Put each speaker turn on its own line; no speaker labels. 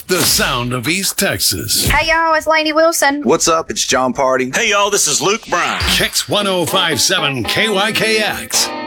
the sound of East Texas.
Hey, y'all, it's Lainey Wilson.
What's up? It's John Party.
Hey, y'all, this is Luke Bryan.
Kicks 1057 KYKX.